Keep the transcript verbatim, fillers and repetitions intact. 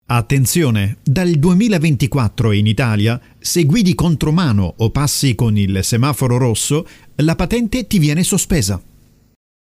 Attenzione, dal duemilaventiquattro in Italia, se guidi contromano o passi con il semaforo rosso, la patente ti viene sospesa.